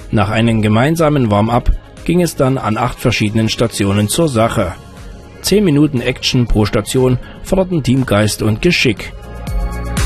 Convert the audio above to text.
Nach einem gemeinsamen Warm-up ging es dann an 8 verschiedenen Stationen zur Sache. 10 Minuten Action pro Station forderten Teamgeist und Geschick.